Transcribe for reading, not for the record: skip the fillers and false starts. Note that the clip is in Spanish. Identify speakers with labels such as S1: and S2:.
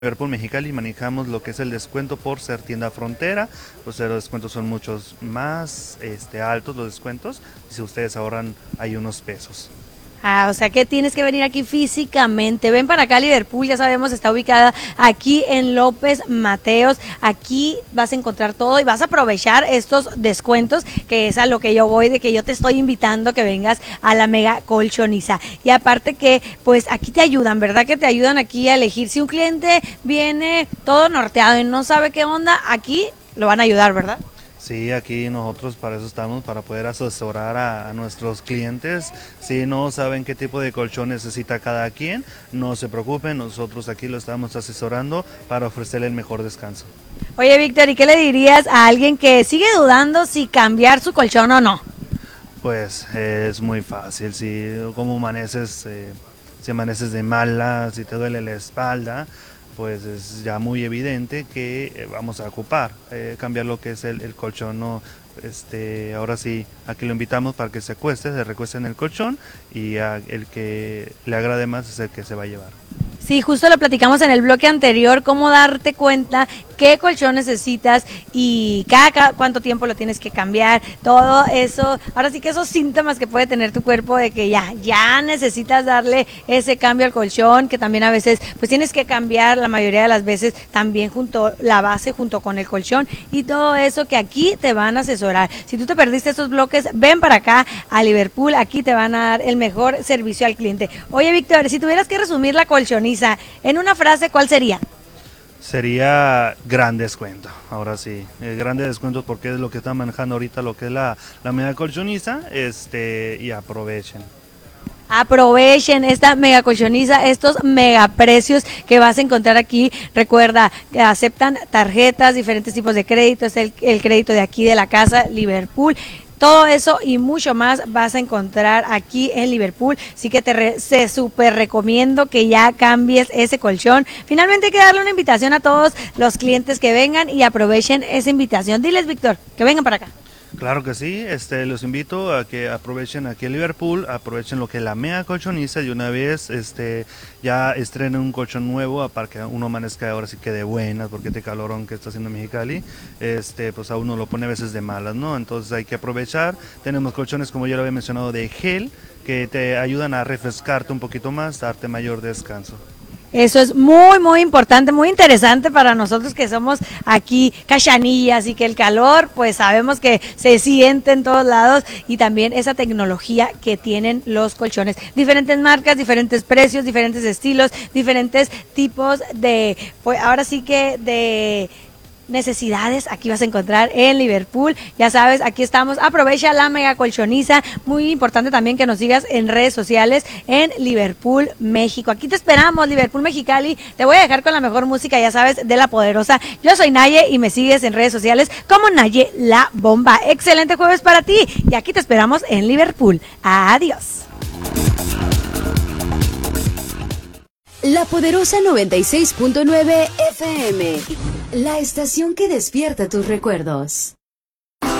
S1: Liverpool Mexicali manejamos lo que es el descuento por ser tienda frontera, pues los descuentos son muchos más altos los descuentos, y si ustedes ahorran hay unos pesos.
S2: O sea que tienes que venir aquí físicamente. Ven para acá, Liverpool, ya sabemos, está ubicada aquí en López Mateos. Aquí vas a encontrar todo y vas a aprovechar estos descuentos, que es a lo que yo voy, de que yo te estoy invitando que vengas a la Mega Colchoniza. Y aparte que, pues aquí te ayudan, ¿verdad? Que te ayudan aquí a elegir. Si un cliente viene todo norteado y no sabe qué onda, aquí lo van a ayudar, ¿verdad?
S1: Sí, aquí nosotros para eso estamos, para poder asesorar a nuestros clientes. Si no saben qué tipo de colchón necesita cada quien, no se preocupen, nosotros aquí lo estamos asesorando para ofrecerle el mejor descanso.
S2: Oye, Víctor, ¿y qué le dirías a alguien que sigue dudando si cambiar su colchón o no?
S1: Pues es muy fácil, si como amaneces, si amaneces de malas, si te duele la espalda, pues es ya muy evidente que vamos a ocupar cambiar lo que es el colchón, ¿no? Ahora sí, aquí lo invitamos para que se recueste en el colchón y el que le agrade más es el que se va a llevar.
S2: Sí, justo lo platicamos en el bloque anterior, cómo darte cuenta qué colchón necesitas y cada cuánto tiempo lo tienes que cambiar, todo eso. Ahora sí que esos síntomas que puede tener tu cuerpo de que ya necesitas darle ese cambio al colchón, que también a veces pues tienes que cambiar la mayoría de las veces también la base junto con el colchón y todo eso que aquí te van a asesorar. Si tú te perdiste estos bloques, ven para acá a Liverpool, aquí te van a dar el mejor servicio al cliente. Oye, Víctor, si tuvieras que resumir la colchoniza en una frase, ¿cuál sería?
S1: Sería gran descuento, ahora sí, grandes descuentos porque es lo que está manejando ahorita lo que es la Mega Colchoniza, y aprovechen.
S2: Aprovechen esta mega colchoniza, estos mega precios que vas a encontrar aquí. Recuerda que aceptan tarjetas, diferentes tipos de créditos, el crédito de aquí de la casa, Liverpool. Todo eso y mucho más vas a encontrar aquí en Liverpool, así que se súper recomiendo que ya cambies ese colchón. Finalmente hay que darle una invitación a todos los clientes que vengan y aprovechen esa invitación. Diles, Víctor, que vengan para acá.
S1: Claro que sí, los invito a que aprovechen aquí en Liverpool, aprovechen lo que es la Mega Colchoniza y una vez ya estrenen un colchón nuevo para que uno amanezca ahora sí que de buenas, porque este calorón que está haciendo Mexicali, pues a uno lo pone a veces de malas, ¿no? Entonces hay que aprovechar. Tenemos colchones, como ya lo había mencionado, de gel, que te ayudan a refrescarte un poquito más, darte mayor descanso.
S2: Eso es muy, muy importante, muy interesante para nosotros que somos aquí cachanillas y que el calor, pues sabemos que se siente en todos lados y también esa tecnología que tienen los colchones. Diferentes marcas, diferentes precios, diferentes estilos, diferentes tipos de, pues ahora sí que de necesidades, aquí vas a encontrar en Liverpool, ya sabes, aquí estamos, aprovecha la Mega Colchoniza, muy importante también que nos sigas en redes sociales en Liverpool, México, aquí te esperamos, Liverpool Mexicali, te voy a dejar con la mejor música, ya sabes, de La Poderosa, yo soy Naye y me sigues en redes sociales como Naye La Bomba, excelente jueves para ti y aquí te esperamos en Liverpool, adiós.
S3: La Poderosa 96.9 FM, la estación que despierta tus recuerdos.